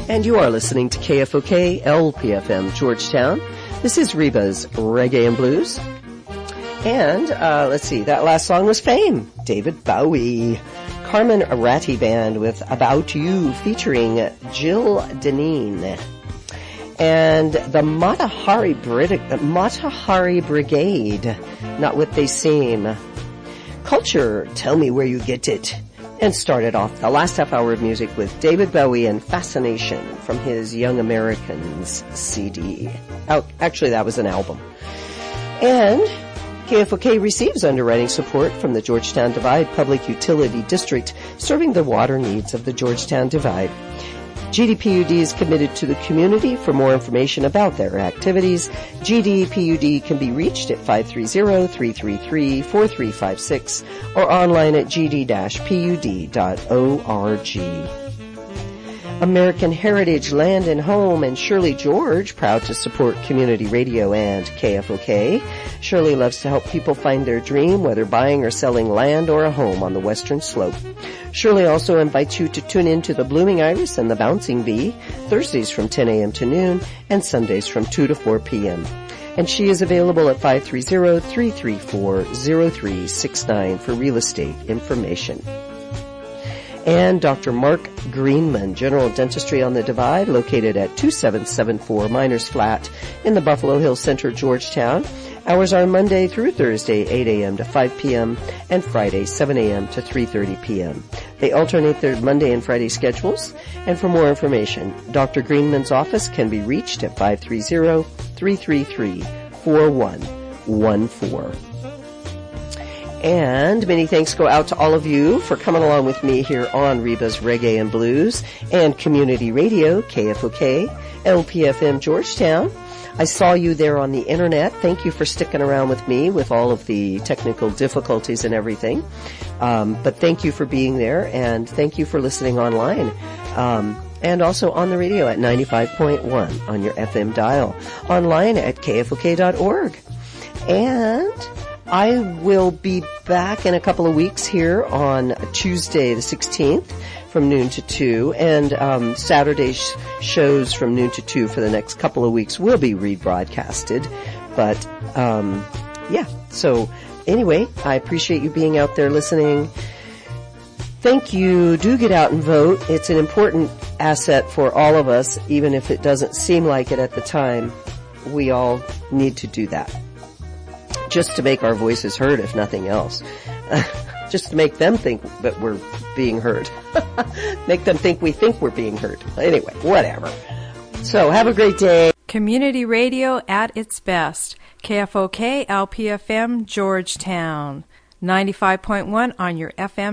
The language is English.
And you are listening to KFOK LPFM Georgetown. This is Reba's Reggae and Blues. And let's see, that last song was Fame, David Bowie. Carmen Arati Band with About You featuring Jill Deneen. And the Matahari Brigade, Not What They Seem. Culture, Tell Me Where You Get It. And started off the last half hour of music with David Bowie and Fascination from his Young Americans CD. Actually, that was an album. And KFOK receives underwriting support from the Georgetown Divide Public Utility District, serving the water needs of the Georgetown Divide. GDPUD is committed to the community. For more information about their activities, GDPUD can be reached at 530-333-4356 or online at gd-pud.org. American Heritage Land and Home and Shirley George, proud to support community radio and KFOK. Shirley loves to help people find their dream, whether buying or selling land or a home on the Western Slope. Shirley also invites you to tune in to the Blooming Iris and the Bouncing Bee, Thursdays from 10 a.m. to noon and Sundays from 2 to 4 p.m. And she is available at 530-334-0369 for real estate information. And Dr. Mark Greenman, General Dentistry on the Divide, located at 2774 Miners Flat in the Buffalo Hills Center, Georgetown. Hours are Monday through Thursday, 8 a.m. to 5 p.m., and Friday, 7 a.m. to 3:30 p.m. They alternate their Monday and Friday schedules. And for more information, Dr. Greenman's office can be reached at 530-333-4114. And many thanks go out to all of you for coming along with me here on Reba's Reggae and Blues and Community Radio, KFOK, LPFM Georgetown. I saw you there on the internet. Thank you for sticking around with me with all of the technical difficulties and everything. But thank you for being there, and thank you for listening online. And also on the radio at 95.1 on your FM dial. Online at kfok.org. And I will be back in a couple of weeks here on Tuesday the 16th from noon to 2, and Saturday's shows from noon to 2 for the next couple of weeks will be rebroadcasted. But, yeah, so anyway, I appreciate you being out there listening. Thank you. Do get out and vote. It's an important asset for all of us, even if it doesn't seem like it at the time. We all need to do that. Just to make our voices heard, if nothing else. Just to make them think that we're being heard. Make them think we think we're being heard. Anyway, whatever. So, have a great day. Community radio at its best. KFOK LPFM Georgetown. 95.1 on your FM